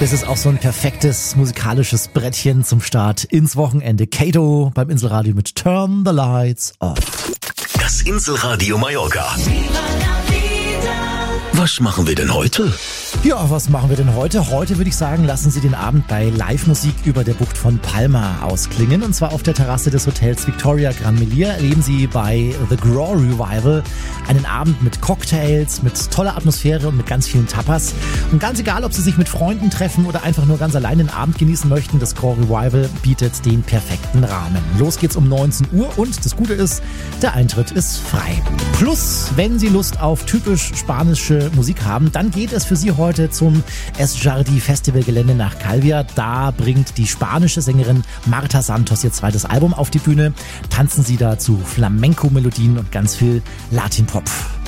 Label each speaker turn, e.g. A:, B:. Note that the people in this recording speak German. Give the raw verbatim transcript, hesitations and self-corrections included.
A: Das ist auch so ein perfektes musikalisches Brettchen zum Start ins Wochenende. Kato beim Inselradio mit Turn the Lights Off.
B: Das Inselradio Mallorca. Was machen wir denn heute?
A: Ja, was machen wir denn heute? Heute würde ich sagen, lassen Sie den Abend bei Live-Musik über der Bucht von Palma ausklingen. Und zwar auf der Terrasse des Hotels Victoria Gran Melia erleben Sie bei The Grow Revival einen Abend mit Cocktails, mit toller Atmosphäre und mit ganz vielen Tapas. Und ganz egal, ob Sie sich mit Freunden treffen oder einfach nur ganz allein den Abend genießen möchten, das Grow Revival bietet den perfekten Rahmen. Los geht's um neunzehn Uhr und das Gute ist, der Eintritt ist frei. Plus, wenn Sie Lust auf typisch spanische Musik haben, dann geht es für Sie heute zum Es Jardi Festivalgelände nach Calvia. Da bringt die spanische Sängerin Marta Santos ihr zweites Album auf die Bühne. Tanzen Sie da zu Flamenco-Melodien und ganz viel Latin-Pop.